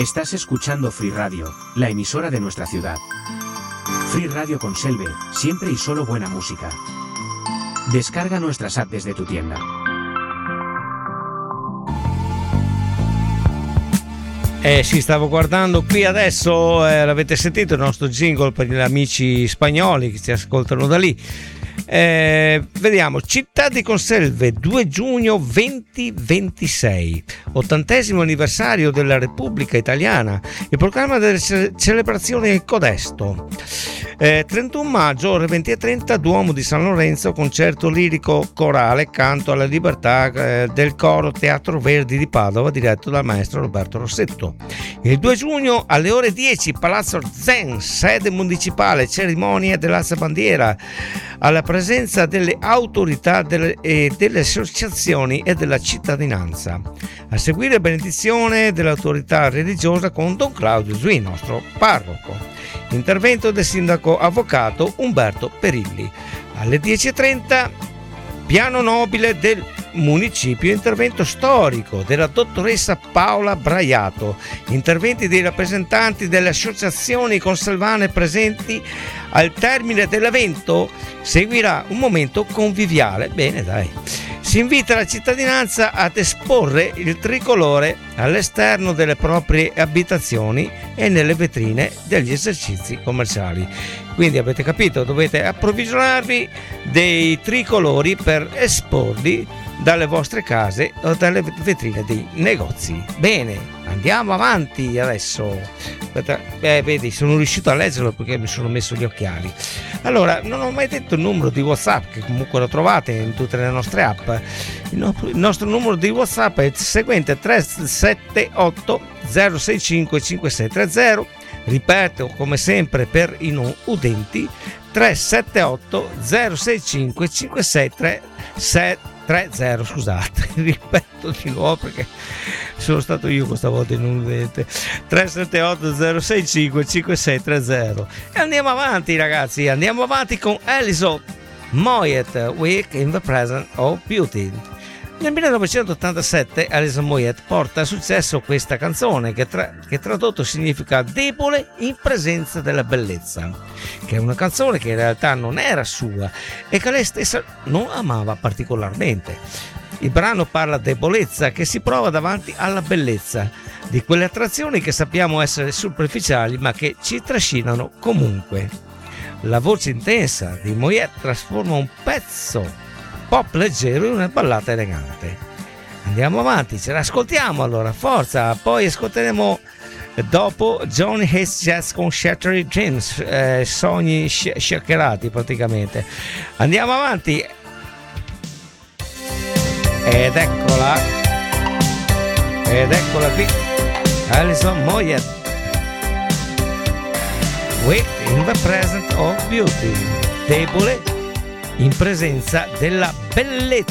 Estás escuchando Free Radio, la emisora de nuestra ciudad. Free Radio con Selve, siempre y solo buena música. Descarga nuestras apps desde tu tienda. Sì, stavo guardando qui adesso, l'avete sentito il nostro jingle per gli amici spagnoli che ci ascoltano da lì. Vediamo, Città di Conselve, 2 giugno 2026, 80° anniversario della Repubblica Italiana, il programma delle celebrazioni Codesto. 31 maggio, ore 20:30, Duomo di San Lorenzo, concerto lirico corale Canto alla Libertà del Coro Teatro Verdi di Padova, diretto dal maestro Roberto Rossetto. Il 2 giugno alle ore 10, Palazzo Zen, sede municipale, cerimonia dell'alza bandiera, alla presenza delle autorità delle associazioni e della cittadinanza. A seguire benedizione dell'autorità religiosa con Don Claudio Zui, nostro parroco. Intervento del sindaco avvocato Umberto Perilli. Alle 10:30 piano nobile del municipio, intervento storico della dottoressa Paola Braiato, interventi dei rappresentanti delle associazioni conselvane presenti. Al termine dell'evento seguirà un momento conviviale. Bene, dai. Si invita la cittadinanza ad esporre il tricolore all'esterno delle proprie abitazioni e nelle vetrine degli esercizi commerciali. Quindi avete capito, dovete approvvigionarvi dei tricolori per esporli dalle vostre case o dalle vetrine dei negozi. Bene, andiamo avanti adesso. Vedi, sono riuscito a leggerlo perché mi sono messo gli occhiali. Allora, non ho mai detto il numero di WhatsApp, che comunque lo trovate in tutte le nostre app. Il nostro numero di WhatsApp è il seguente: 378 065 5630. Ripeto, come sempre per i non udenti, 378 065 5630. Scusate, ripeto di nuovo perché sono stato io questa volta in un udente. 378 065 5630. E andiamo avanti, ragazzi, andiamo avanti con Alison Moyet, Week in the Presence of Beauty. Nel 1987 Alison Moyet porta a successo questa canzone che tradotto significa debole in presenza della bellezza, che è una canzone che in realtà non era sua e che lei stessa non amava particolarmente. Il brano parla di debolezza che si prova davanti alla bellezza, di quelle attrazioni che sappiamo essere superficiali ma che ci trascinano comunque. La voce intensa di Moyet trasforma un pezzo pop leggero in una ballata elegante. Andiamo avanti, ce l'ascoltiamo allora, forza. Poi ascolteremo dopo Johnny Hates Jazz con Shattered Dreams, sogni shakerati praticamente. Andiamo avanti. Ed eccola qui, Alison Moyet, We in the Presence of Beauty, debole in presenza della bellezza.